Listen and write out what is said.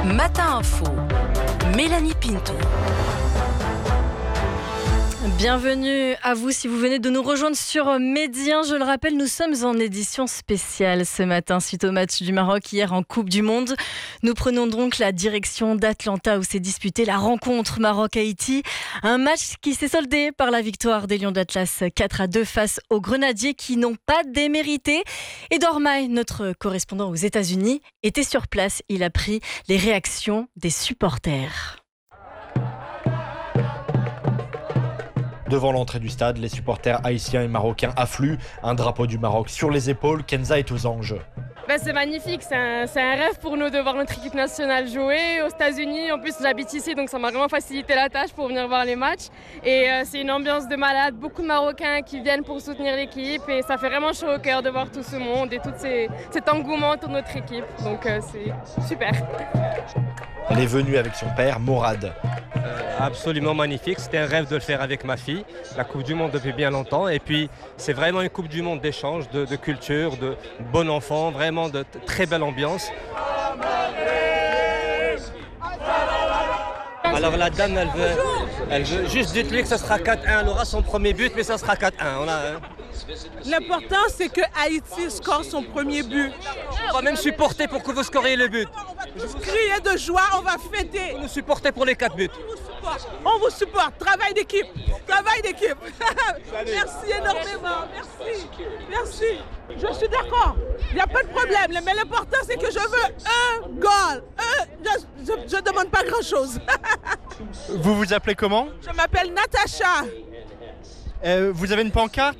Matin Info, Mélanie Pinto. Bienvenue à vous si vous venez de nous rejoindre sur Médien. Je le rappelle, nous sommes en édition spéciale ce matin suite au match du Maroc hier en Coupe du Monde. Nous prenons donc la direction d'Atlanta où s'est disputée la rencontre Maroc-Haïti. Un match qui s'est soldé par la victoire des Lions d'Atlas 4-2 face aux Grenadiers qui n'ont pas démérité. Edouard Maille, notre correspondant aux États-Unis, était sur place. Il a pris les réactions des supporters. Devant l'entrée du stade, les supporters haïtiens et marocains affluent, un drapeau du Maroc sur les épaules. Kenza est aux anges. C'est magnifique, c'est un rêve pour nous de voir notre équipe nationale jouer aux États-Unis. En plus, j'habite ici, donc ça m'a vraiment facilité la tâche pour venir voir les matchs. Et c'est une ambiance de malade, beaucoup de Marocains qui viennent pour soutenir l'équipe. Et ça fait vraiment chaud au cœur de voir tout ce monde et tout cet engouement autour de notre équipe. Donc c'est super. Elle est venue avec son père, Morad. Absolument magnifique, c'était un rêve de le faire avec ma fille, la Coupe du Monde depuis bien longtemps, et puis c'est vraiment une Coupe du Monde d'échange, de culture, de bon enfant, vraiment de très belle ambiance. Alors la dame, elle veut juste dites-lui que ça sera 4-1, elle aura son premier but, mais ça sera 4-1. L'important, c'est que Haïti score son premier but. On va même supporter pour que vous scoriez le but. Crier de joie, on va fêter. Vous nous supportez pour les 4 buts. On vous supporte. Travail d'équipe. Travail d'équipe. Merci énormément. Merci. Je suis d'accord. Il n'y a pas de problème. Mais l'important, c'est que je veux un goal. Je ne demande pas grand-chose. Vous vous appelez comment? Je m'appelle Natacha. Vous avez une pancarte?